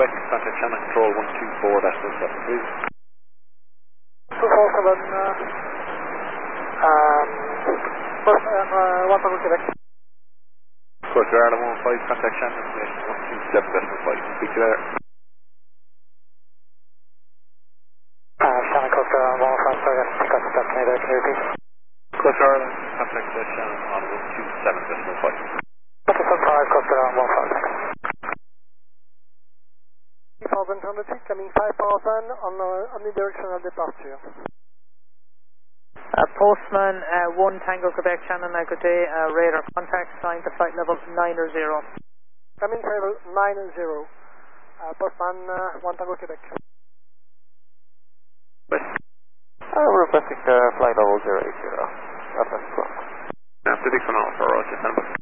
Quebec, contact Shannon Control 124-7, please. 247, One Tango Quebec. Coast Ireland 15, contact Shannon 127.5. Speak to you later. Shannon Coast Ireland 15, sorry, I think I got that there, can you repeat? Coast Ireland, contact Shannon on 127.5. 125, Coast Ireland 15, thanks. 3,100 coming 5,000 on the directional departure. Postman 1 Tango Quebec, Shannon, good day, radar contact, sign to flight level 9 or 0. Coming level 9 and 0. Postman 1 Tango Quebec. We're requesting flight level 080. Reference clock. After the canal for Roger,